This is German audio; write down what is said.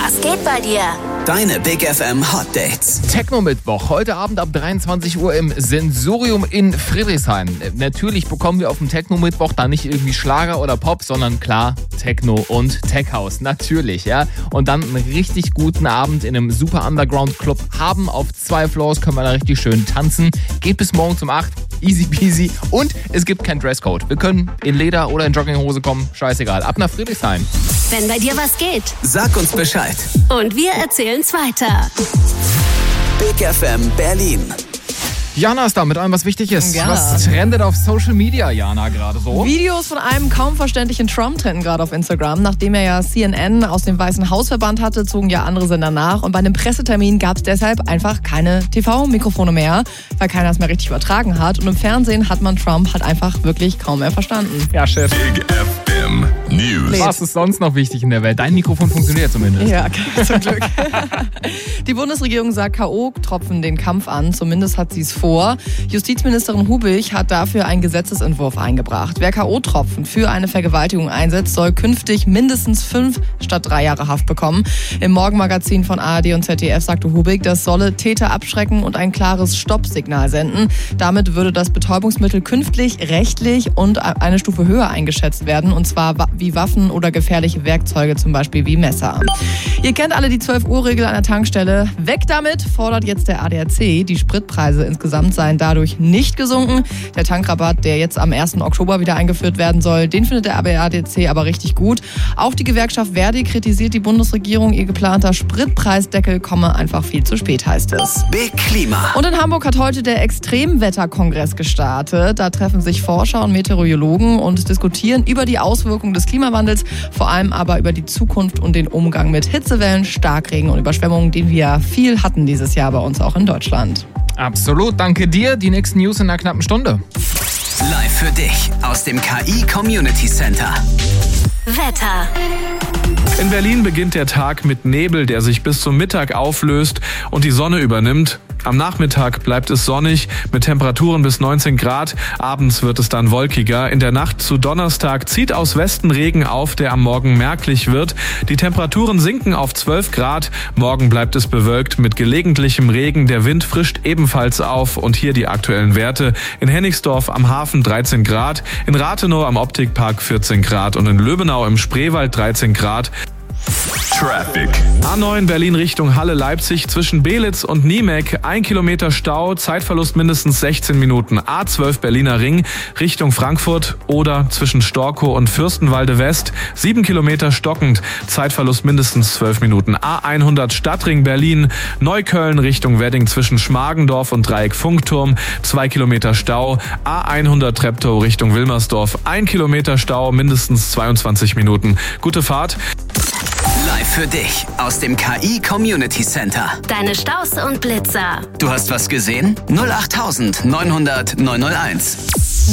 Was geht bei dir? Deine Big FM Hot Dates. Techno-Mittwoch, heute Abend ab 23 Uhr im Sensorium in Friedrichshain. Natürlich bekommen wir auf dem Techno-Mittwoch da nicht irgendwie Schlager oder Pop, sondern klar Techno und Tech-House. Natürlich, ja. Und dann einen richtig guten Abend in einem super Underground-Club haben. Auf 2 Floors können wir da richtig schön tanzen. Geht bis morgen um 8. Easy peasy. Und es gibt keinen Dresscode. Wir können in Leder oder in Jogginghose kommen. Scheißegal. Ab nach Friedrichshain. Wenn bei dir was geht. Sag uns Bescheid. Und wir erzählen's weiter. Big FM Berlin. Jana ist da mit allem, was wichtig ist. Ja. Was trendet auf Social Media, Jana, gerade so? Videos von einem kaum verständlichen Trump trenden gerade auf Instagram. Nachdem er ja CNN aus dem Weißen Haus verbannt hatte, zogen ja andere Sender nach. Und bei einem Pressetermin gab es deshalb einfach keine TV-Mikrofone mehr, weil keiner es mehr richtig übertragen hat. Und im Fernsehen hat man Trump halt einfach wirklich kaum mehr verstanden. Ja, Chef. Big FM News. Was ist sonst noch wichtig in der Welt? Dein Mikrofon funktioniert zumindest. Ja, zum Glück. Die Bundesregierung sagt K.O.-Tropfen den Kampf an. Zumindest hat sie es vor. Justizministerin Hubig hat dafür einen Gesetzesentwurf eingebracht. Wer K.O.-Tropfen für eine Vergewaltigung einsetzt, soll künftig mindestens 5 statt 3 Jahre Haft bekommen. Im Morgenmagazin von ARD und ZDF sagte Hubig, das solle Täter abschrecken und ein klares Stoppsignal senden. Damit würde das Betäubungsmittel künftig rechtlich und eine Stufe höher eingeschätzt werden, und zwar wie Waffen oder gefährliche Werkzeuge, zum Beispiel wie Messer. Ihr kennt alle die 12-Uhr-Regel an der Tankstelle. Weg damit, fordert jetzt der ADAC. Die Spritpreise insgesamt seien dadurch nicht gesunken. Der Tankrabatt, der jetzt am 1. Oktober wieder eingeführt werden soll, den findet der ADAC aber richtig gut. Auch die Gewerkschaft Verdi kritisiert die Bundesregierung. Ihr geplanter Spritpreisdeckel komme einfach viel zu spät, heißt es. Big Klima. Und in Hamburg hat heute der Extremwetterkongress gestartet. Da treffen sich Forscher und Meteorologen und diskutieren über die Auswirkungen des Klimawandels, vor allem aber über die Zukunft und den Umgang mit Hitzewellen, Starkregen und Überschwemmungen, den wir viel hatten dieses Jahr bei uns auch in Deutschland. Absolut, danke dir. Die nächsten News in einer knappen Stunde. Live für dich aus dem KI Community Center. Wetter. In Berlin beginnt der Tag mit Nebel, der sich bis zum Mittag auflöst und die Sonne übernimmt. Am Nachmittag bleibt es sonnig mit Temperaturen bis 19 Grad. Abends wird es dann wolkiger. In der Nacht zu Donnerstag zieht aus Westen Regen auf, der am Morgen merklich wird. Die Temperaturen sinken auf 12 Grad. Morgen bleibt es bewölkt mit gelegentlichem Regen. Der Wind frischt ebenfalls auf. Und hier die aktuellen Werte. In Hennigsdorf am Hafen 13 Grad, in Rathenow am Optikpark 14 Grad und in Löbenau im Spreewald 13 Grad. Traffic. A9 Berlin Richtung Halle-Leipzig zwischen Belitz und Niemek. 1 Kilometer Stau, Zeitverlust mindestens 16 Minuten. A12 Berliner Ring Richtung Frankfurt oder zwischen Storkow und Fürstenwalde West. 7 Kilometer stockend, Zeitverlust mindestens 12 Minuten. A100 Stadtring Berlin, Neukölln Richtung Wedding zwischen Schmargendorf und Dreieck Funkturm. 2 Kilometer Stau. A100 Treptow Richtung Wilmersdorf. 1 Kilometer Stau, mindestens 22 Minuten. Gute Fahrt. Live für dich aus dem KI Community Center. Deine Staus und Blitzer. Du hast was gesehen? 08900 901.